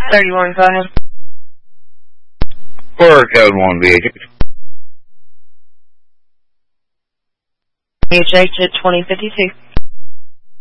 31, go ahead. For code 1BH. BHA to 2052.